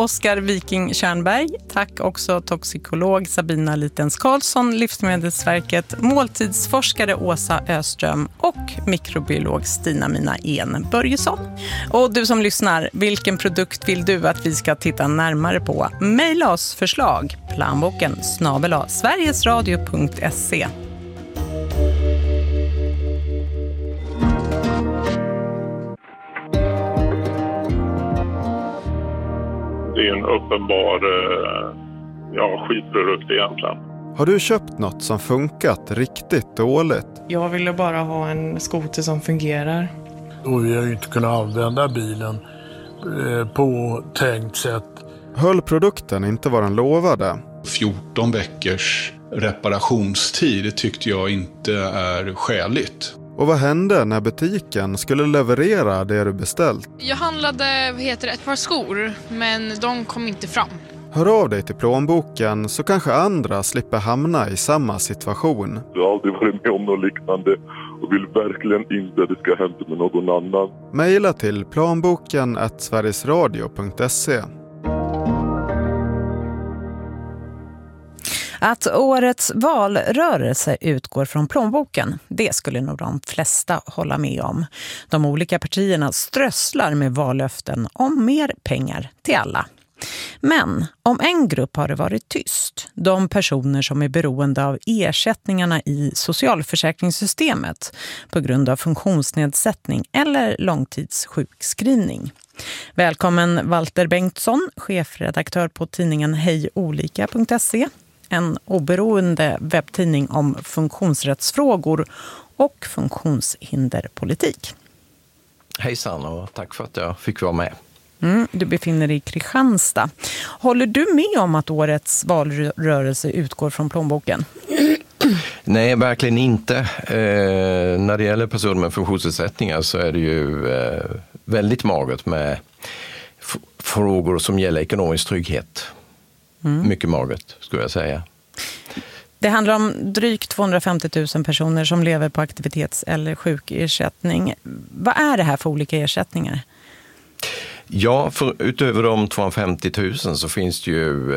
Oskar Viking Tjärnberg. Tack också toxikolog Sabina Litens Karlsson, Livsmedelsverket, måltidsforskare Åsa Öström och mikrobiolog Stina-Mina En Börjesson. Och du som lyssnar, vilken produkt vill du att vi ska titta närmare på? Maila oss förslag, planboken@sverigesradio.se. Det är en uppenbar skitprodukt egentligen. Har du köpt något som funkat riktigt dåligt? Jag ville bara ha en skoter som fungerar. Och vi har ju inte kunnat använda bilen på tänkt sätt. Höll produkten inte vad den lovade? 14 veckors reparationstid tyckte jag inte är skäligt. Och vad hände när butiken skulle leverera det du beställt? Jag handlade ett par skor, men de kom inte fram. Hör av dig till Plånboken så kanske andra slipper hamna i samma situation. Jag har aldrig varit med om något liknande och vill verkligen inte att det ska hända med någon annan. Maila till planboken@sverigesradio.se. Att årets valrörelse utgår från plånboken, det skulle nog de flesta hålla med om. De olika partierna strösslar med vallöften om mer pengar till alla. Men om en grupp har det varit tyst, de personer som är beroende av ersättningarna i socialförsäkringssystemet på grund av funktionsnedsättning eller långtidssjukskrivning. Välkommen Walter Bengtsson, chefredaktör på tidningen hejolika.se. En oberoende webbtidning om funktionsrättsfrågor och funktionshinderpolitik. Hejsan och tack för att jag fick vara med. Du befinner dig i Kristianstad. Håller du med om att årets valrörelse utgår från plånboken? Nej, verkligen inte. När det gäller personer med funktionsnedsättningar så är det ju väldigt magert med frågor som gäller ekonomisk trygghet. Mycket magert skulle jag säga. Det handlar om drygt 250 000 personer som lever på aktivitets- eller sjukersättning. Vad är det här för olika ersättningar? Ja, utöver de 250 000 så finns det ju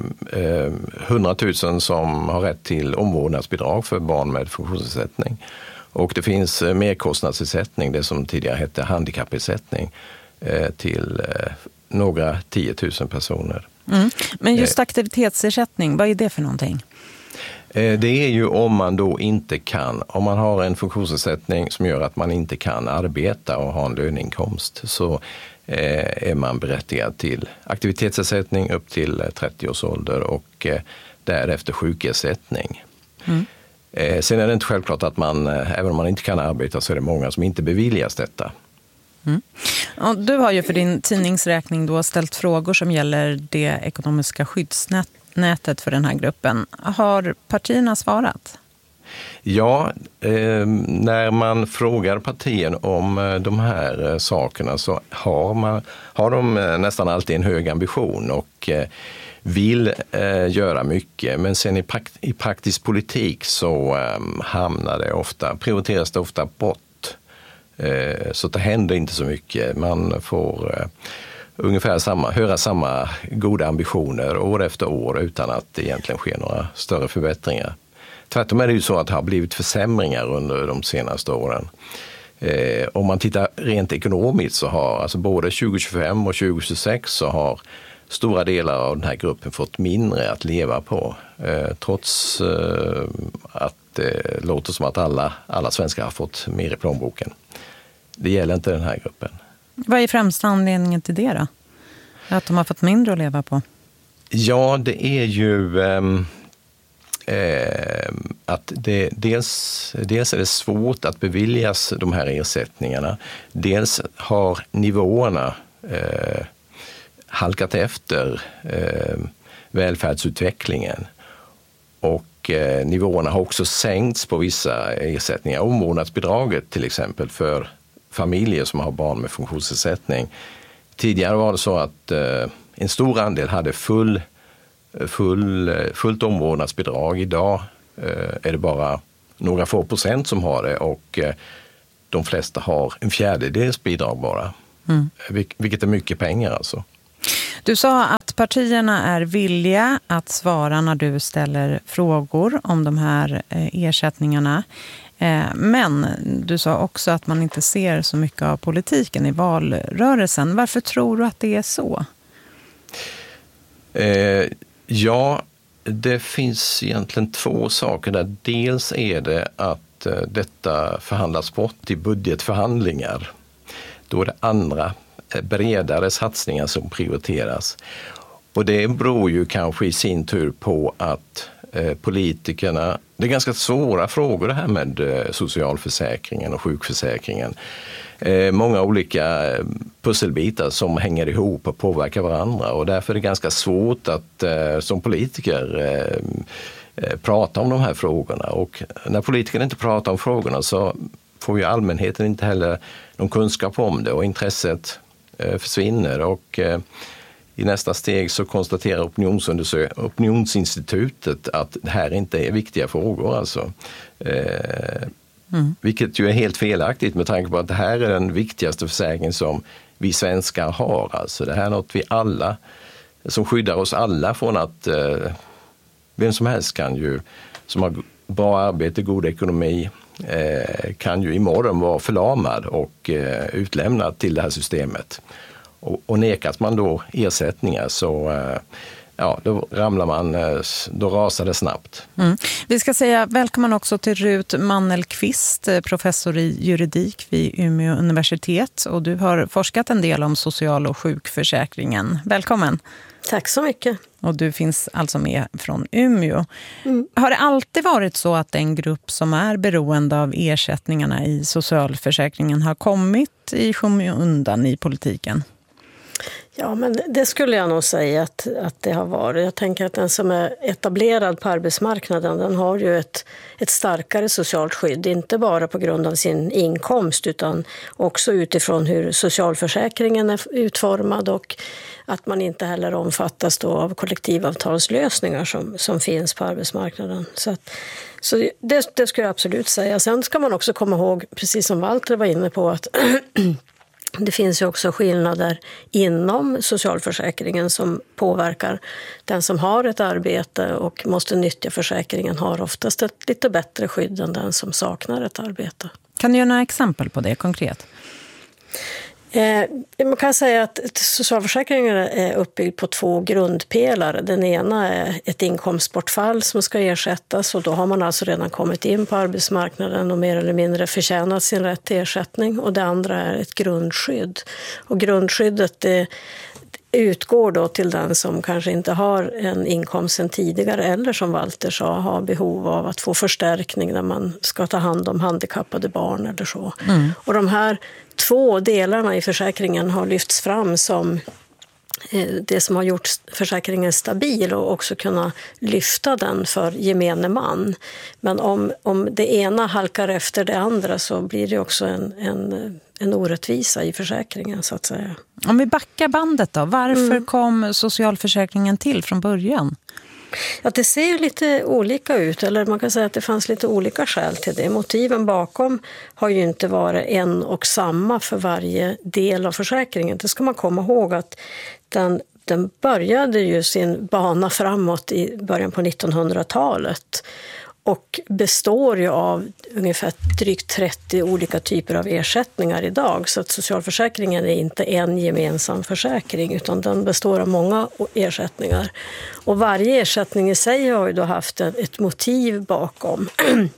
100 000 som har rätt till omvårdnadsbidrag för barn med funktionsnedsättning. Och det finns merkostnadsersättning, det som tidigare hette handikappersättning, till några 10 000 personer. Men just aktivitetsersättning, vad är det för någonting? Det är ju om man då inte kan, om man har en funktionsnedsättning som gör att man inte kan arbeta och ha en löneinkomst, så är man berättigad till aktivitetsersättning upp till 30 års ålder och därefter sjukersättning. Sen är det inte självklart att man, även om man inte kan arbeta, så är det många som inte beviljas detta. Och du har ju för din tidningsräkning då ställt frågor som gäller det ekonomiska skyddsnätet för den här gruppen. Har partierna svarat? Ja, när man frågar partierna om de här sakerna så har de nästan alltid en hög ambition och vill göra mycket. Men sen i praktisk politik så prioriteras det ofta bort. Så det händer inte så mycket. Man får ungefär höra samma goda ambitioner år efter år utan att det egentligen sker några större förbättringar. Tvärtom är det ju så att det har blivit försämringar under de senaste åren. Om man tittar rent ekonomiskt så har alltså både 2025 och 2026 så har stora delar av den här gruppen fått mindre att leva på. Trots att det låter som att alla svenskar har fått mer i plånboken. Det gäller inte den här gruppen. Vad är främsta anledningen till det då? Att de har fått mindre att leva på? Ja, det är ju att dels är det svårt att beviljas de här ersättningarna. Dels har nivåerna halkat efter välfärdsutvecklingen. Och nivåerna har också sänkts på vissa ersättningar. Omvårdnadsbidraget till exempel för familjer som har barn med funktionsnedsättning. Tidigare var det så att en stor andel hade fullt omvårdnadsbidrag. Idag är det bara några få procent som har det och de flesta har en fjärdedels bidrag bara. Vilket är mycket pengar alltså. Du sa att Partierna är villiga att svara när du ställer frågor om de här ersättningarna. Men du sa också att man inte ser så mycket av politiken i valrörelsen. Varför tror du att det är så? Ja, det finns egentligen två saker där. Dels är det att detta förhandlas bort i budgetförhandlingar. Då är det andra bredare satsningar som prioriteras. Och det beror ju kanske i sin tur på att politikerna, det är ganska svåra frågor det här med socialförsäkringen och sjukförsäkringen. Många olika pusselbitar som hänger ihop och påverkar varandra, och därför är det ganska svårt att som politiker prata om de här frågorna. Och när politikerna inte pratar om frågorna så får ju allmänheten inte heller någon kunskap om det, och intresset försvinner. Och i nästa steg så konstaterar Opinionsinstitutet att det här inte är viktiga frågor. Alltså. Vilket ju är helt felaktigt med tanke på att det här är den viktigaste försäkringen som vi svenskar har. Alltså det här är något vi alla, som skyddar oss alla från att vem som helst kan ju, som har bra arbete, god ekonomi, kan ju imorgon vara förlamad och utlämnad till det här systemet. Och nekas man då ersättningar så då ramlar man, då rasar det snabbt. Vi ska säga välkommen också till Rut Mannelqvist, professor i juridik vid Umeå universitet. Och du har forskat en del om social- och sjukförsäkringen. Välkommen. Tack så mycket. Och du finns alltså med från Umeå. Har det alltid varit så att en grupp som är beroende av ersättningarna i socialförsäkringen har kommit i skymundan i politiken? Ja, men det skulle jag nog säga att det har varit. Jag tänker att den som är etablerad på arbetsmarknaden, den har ju ett starkare socialt skydd. Inte bara på grund av sin inkomst utan också utifrån hur socialförsäkringen är utformad, och att man inte heller omfattas då av kollektivavtalslösningar som finns på arbetsmarknaden. Så det skulle jag absolut säga. Sen ska man också komma ihåg, precis som Walter var inne på, att det finns ju också skillnader inom socialförsäkringen som påverkar. Den som har ett arbete och måste nyttja försäkringen har oftast ett lite bättre skydd än den som saknar ett arbete. Kan du göra några exempel på det konkret? Man kan säga att socialförsäkringen är uppbyggd på två grundpelare. Den ena är ett inkomstbortfall som ska ersättas, och då har man alltså redan kommit in på arbetsmarknaden och mer eller mindre förtjänat sin rätt till ersättning. Och det andra är ett grundskydd. Och grundskyddet utgår då till den som kanske inte har en inkomst sedan tidigare, eller som Walter sa, har behov av att få förstärkning när man ska ta hand om handikappade barn eller så. Och de här två delarna i försäkringen har lyfts fram som det som har gjort försäkringen stabil och också kunna lyfta den för gemene man. Men om det ena halkar efter det andra så blir det också en orättvisa i försäkringen, så att säga. Om vi backar bandet då, varför kom socialförsäkringen till från början? Ja, det ser lite olika ut, eller man kan säga att det fanns lite olika skäl till det. Motiven bakom har ju inte varit en och samma för varje del av försäkringen. Det ska man komma ihåg att den började ju sin bana framåt i början på 1900-talet. Och består ju av ungefär drygt 30 olika typer av ersättningar idag. Så att socialförsäkringen är inte en gemensam försäkring, utan den består av många ersättningar. Och varje ersättning i sig har ju då haft ett motiv bakom.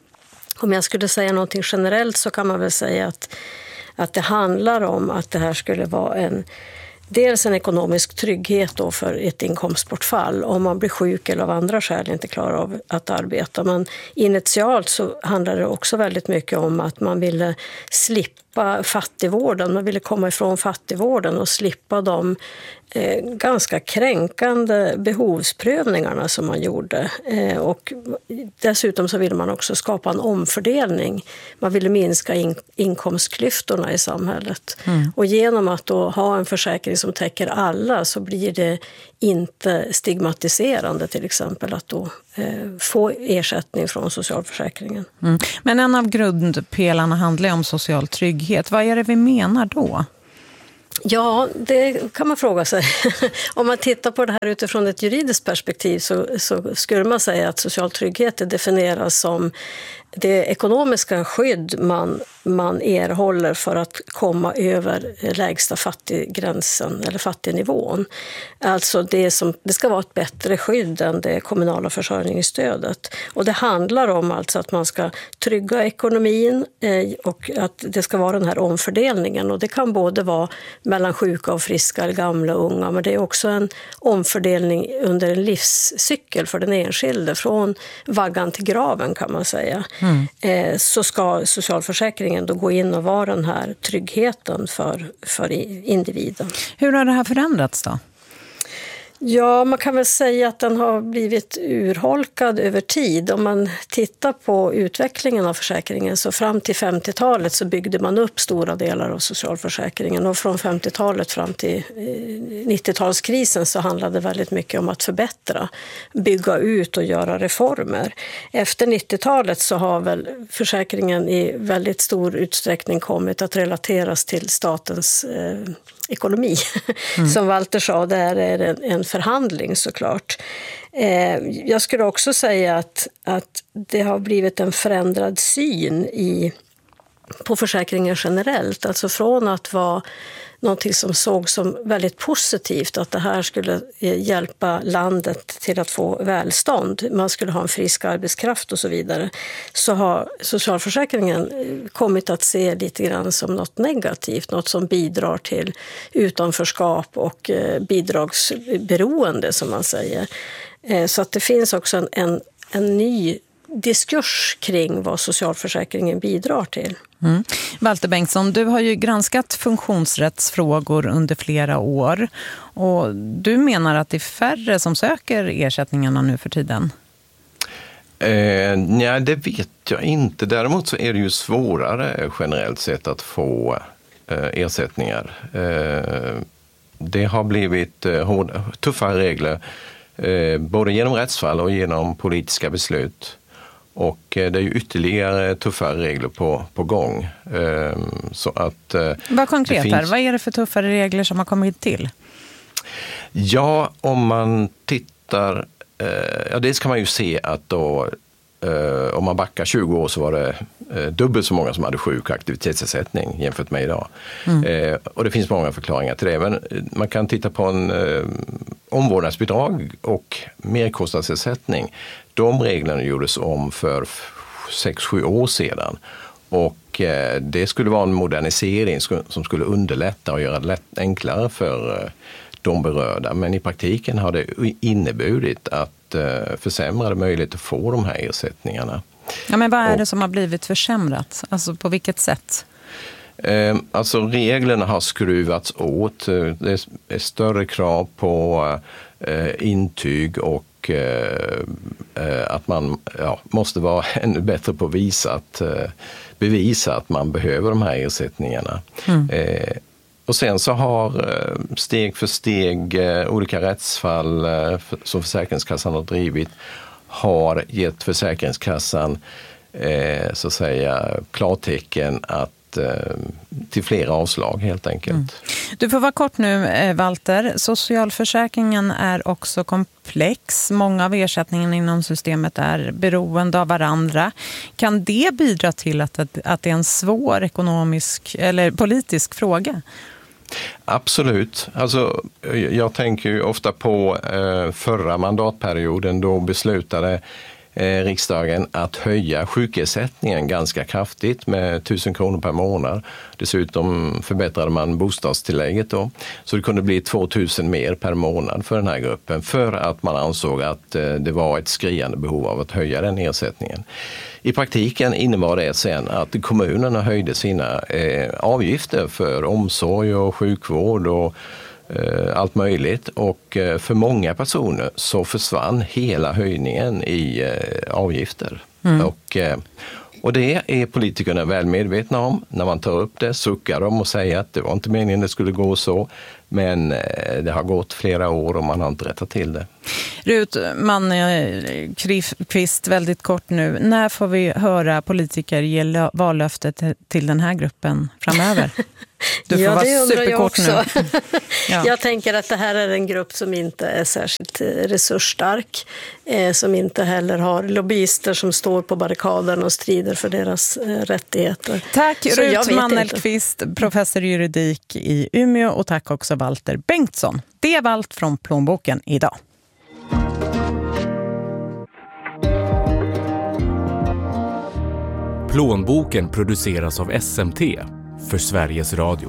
Om jag skulle säga någonting generellt så kan man väl säga att det handlar om att det här skulle vara dels en ekonomisk trygghet då för ett inkomstbortfall om man blir sjuk eller av andra skäl inte klarar av att arbeta. Men initialt så handlar det också väldigt mycket om att man ville slippa fattigvården. Man ville komma ifrån fattigvården och slippa de ganska kränkande behovsprövningarna som man gjorde. Och dessutom så ville man också skapa en omfördelning. Man ville minska inkomstklyftorna i samhället. Och genom att då ha en försäkring som täcker alla så blir det inte stigmatiserande till exempel att då få ersättning från socialförsäkringen. Men en av grundpelarna handlar om social trygghet. Vad är det vi menar då? Ja, det kan man fråga sig. Om man tittar på det här utifrån ett juridiskt perspektiv så skulle man säga att social trygghet definieras som det ekonomiska skydd man erhåller för att komma över lägsta fattiggränsen eller fattignivån. Alltså det ska vara ett bättre skydd än det kommunala försörjningsstödet. Och det handlar om alltså att man ska trygga ekonomin och att det ska vara den här omfördelningen. Och det kan både vara mellan sjuka och friska, gamla och unga, men det är också en omfördelning under en livscykel för den enskilde, från vaggan till graven kan man säga. Så ska socialförsäkringen då gå in och vara den här tryggheten för individen. Hur har det här förändrats då? Ja, man kan väl säga att den har blivit urholkad över tid. Om man tittar på utvecklingen av försäkringen så fram till 50-talet så byggde man upp stora delar av socialförsäkringen. Och från 50-talet fram till 90-talskrisen så handlade det väldigt mycket om att förbättra, bygga ut och göra reformer. Efter 90-talet så har väl försäkringen i väldigt stor utsträckning kommit att relateras till statens ekonomi. Som Walter sa, där är det en förhandling såklart. Jag skulle också säga att det har blivit en förändrad syn på försäkringen generellt. Alltså från att vara någonting som såg som väldigt positivt, att det här skulle hjälpa landet till att få välstånd, man skulle ha en frisk arbetskraft och så vidare, så har socialförsäkringen kommit att se lite grann som något negativt, något som bidrar till utanförskap och bidragsberoende som man säger. Så att det finns också en ny diskurs kring vad socialförsäkringen bidrar till. Walter Bengtsson, du har ju granskat funktionsrättsfrågor under flera år och du menar att det är färre som söker ersättningarna nu för tiden? Nej, det vet jag inte. Däremot så är det ju svårare generellt sett att få ersättningar. Det har blivit tuffare regler både genom rättsfall och genom politiska beslut. Och det är ju ytterligare tuffare regler på gång. Så att, vad konkret här? Vad är det för tuffare regler som har kommit till? Ja, om man tittar... dels kan man ju se att då, om man backar 20 år så var det dubbelt så många som hade sjuk- och aktivitetsersättning jämfört med idag. Och det finns många förklaringar till det. Men man kan titta på en omvårdnadsbidrag och merkostnadsersättning. De reglerna gjordes om för 6-7 år sedan. Och det skulle vara en modernisering som skulle underlätta och göra det enklare för de berörda. Men i praktiken har det inneburit att försämrade möjligheter att få de här ersättningarna. Ja, men vad är det som har blivit försämrat? Alltså på vilket sätt? Alltså reglerna har skruvats åt. Det är större krav på intyg och att man måste vara ännu bättre på att bevisa att man behöver de här ersättningarna. Och sen så har steg för steg olika rättsfall som Försäkringskassan har drivit har gett Försäkringskassan så att säga klartecken att till flera avslag helt enkelt. Du får vara kort nu, Walter. Socialförsäkringen är också komplex. Många av ersättningarna inom systemet är beroende av varandra. Kan det bidra till att det är en svår ekonomisk eller politisk fråga? Absolut. Alltså, jag tänker ju ofta på förra mandatperioden, då beslutade riksdagen att höja sjukersättningen ganska kraftigt med 1 000 kronor per månad. Dessutom förbättrade man bostadstillägget då. Så det kunde bli 2 000 mer per månad för den här gruppen, för att man ansåg att det var ett skriande behov av att höja den ersättningen. I praktiken innebar det sen att kommunerna höjde sina avgifter för omsorg och sjukvård och allt möjligt, och för många personer så försvann hela höjningen i avgifter. Och det är politikerna väl medvetna om. När man tar upp det suckar de och säger att det var inte meningen det skulle gå så, men det har gått flera år och man har inte rättat till det. Rut Malmqvist, väldigt kort nu. När får vi höra politiker ge vallöftet till den här gruppen framöver? Du får vara superkort nu. Ja. Jag tänker att det här är en grupp som inte är särskilt resursstark, som inte heller har lobbyister som står på barrikaden och strider för deras rättigheter. Tack Rut Malmqvist, professor i juridik i Umeå, och tack också Walter Bengtsson. Det var allt från Plånboken idag. Plånboken produceras av SMT för Sveriges Radio.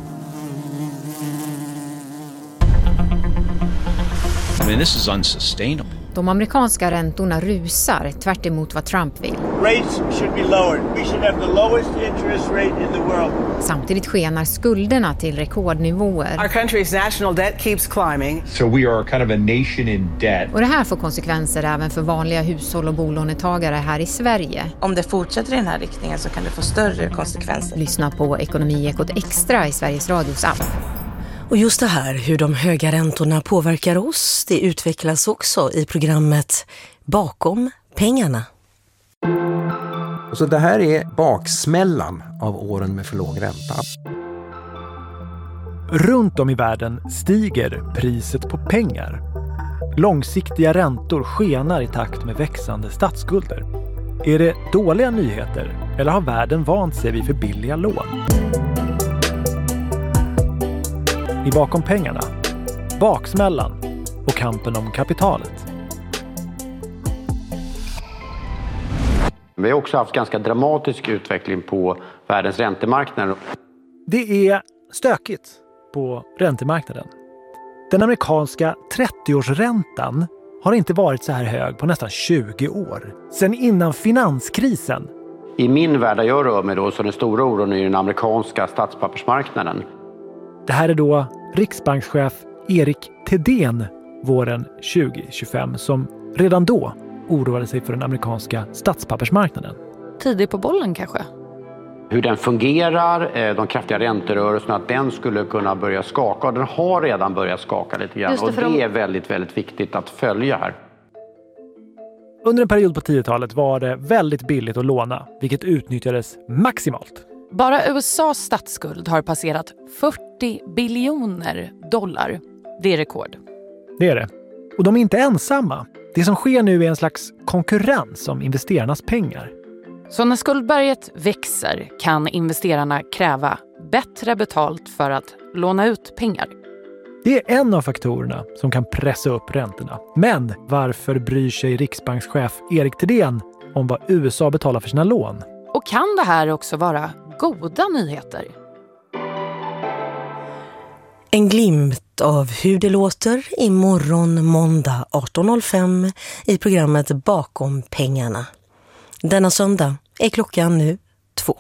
I mean, this is unsustainable. De amerikanska räntorna rusar tvärt emot vad Trump vill. Rates should be lowered. We should have the lowest interest rate in the world. Samtidigt skenar skulderna till rekordnivåer. Our country's national debt keeps climbing. So we are kind of a nation in debt. Och det här får konsekvenser även för vanliga hushåll och bolånetagare här i Sverige. Om det fortsätter i den här riktningen så kan det få större konsekvenser. Lyssna på Ekonomiekot Extra i Sveriges Radios app. Och just det här, hur de höga räntorna påverkar oss, det utvecklas också i programmet Bakom pengarna. Så det här är baksmällan av åren med för låg ränta. Runt om i världen stiger priset på pengar. Långsiktiga räntor skenar i takt med växande statsskulder. Är det dåliga nyheter eller har världen vant sig vid för billiga lån? I Bakom pengarna, baksmällan och kampen om kapitalet. Vi har också haft ganska dramatisk utveckling på världens räntemarknader. Det är stökigt på räntemarknaden. Den amerikanska 30-årsräntan har inte varit så här hög på nästan 20 år. Sen innan finanskrisen. I min värld där jag rör mig då, så den stora oron är den amerikanska statspappersmarknaden. Det här är då riksbankschef Erik Thedéen våren 2025 som redan då oroade sig för den amerikanska statspappersmarknaden. Tidig på bollen kanske? Hur den fungerar, de kraftiga ränterörelserna, att den skulle kunna börja skaka. Och den har redan börjat skaka lite grann. Och det är väldigt, väldigt viktigt att följa här. Under en period på 10-talet var det väldigt billigt att låna, vilket utnyttjades maximalt. Bara USAs statsskuld har passerat 40 biljoner dollar. Det är rekord. Det är det. Och de är inte ensamma. Det som sker nu är en slags konkurrens om investerarnas pengar. Så när skuldberget växer kan investerarna kräva bättre betalt för att låna ut pengar. Det är en av faktorerna som kan pressa upp räntorna. Men varför bryr sig riksbankschef Erik Thedéen om vad USA betalar för sina lån? Och kan det här också vara goda nyheter? En glimt av hur det låter imorgon måndag 18.05 i programmet Bakom pengarna. Denna söndag är klockan nu 2.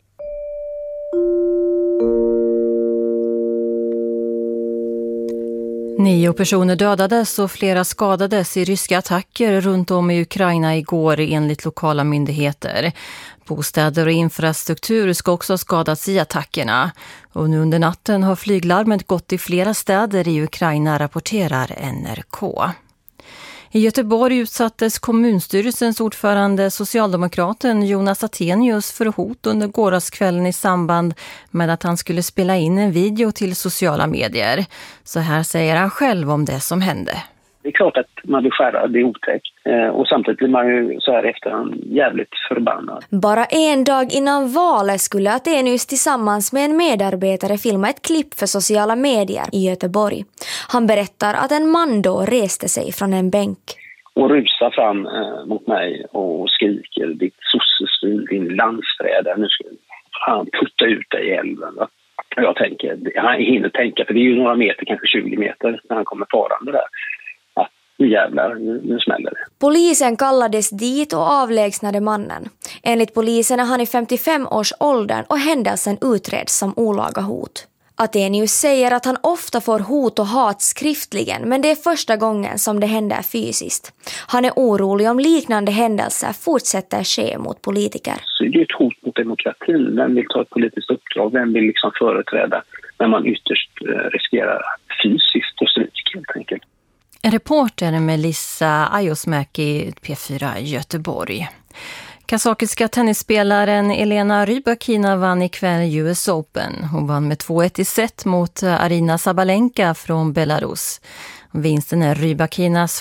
Nio personer dödades och flera skadades i ryska attacker runt om i Ukraina igår enligt lokala myndigheter. Bostäder och infrastruktur ska också ha skadats i attackerna. Och nu under natten har flyglarmet gått i flera städer i Ukraina, rapporterar NRK. I Göteborg utsattes kommunstyrelsens ordförande socialdemokraten Jonas Attenius för hot under gårdagskvällen i samband med att han skulle spela in en video till sociala medier. Så här säger han själv om det som hände. Det är klart att man blir skärrad, det är otäckt. Och samtidigt blir man ju så här efterhand jävligt förbannad. Bara en dag innan valet skulle Attenius tillsammans med en medarbetare filma ett klipp för sociala medier i Göteborg. Han berättar att en man då reste sig från en bänk. Och rusar fram mot mig och skriker, ditt sossesvin, din landsförrädare, nu ska han putta ut dig i älven. Va? Och jag tänker, han hinner tänka, för det är ju några meter, kanske 20 meter när han kommer farande där. Nu jävlar, nu smäller det. Polisen kallades dit och avlägsnade mannen. Enligt polisen är han i 55-årsåldern och händelsen utreds som olaga hot. Attenius säger att han ofta får hot och hat skriftligen, men det är första gången som det händer fysiskt. Han är orolig om liknande händelser fortsätter ske mot politiker. Så det är ett hot mot demokratin. Vem vill ta ett politiskt uppdrag? Vem vill liksom företräda när man ytterst riskerar fysiskt och stryk helt enkelt? En reporter Melissa Ajosmäki, P4 Göteborg. Kazakiska tennisspelaren Elena Rybakina vann ikväll US Open. Hon vann med 2-1 i set mot Arina Sabalenka från Belarus. Vinsten är Rybakinas